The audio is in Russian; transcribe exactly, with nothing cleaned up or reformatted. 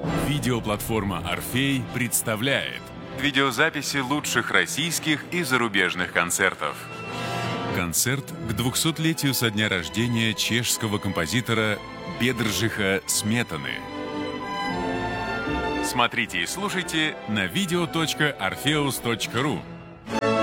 Видеоплатформа «Орфей» представляет видеозаписи лучших российских и зарубежных концертов. Концерт к двухсотлетию со дня рождения чешского композитора Бедржиха Сметаны. Смотрите и слушайте на видео точка орфеус точка ру.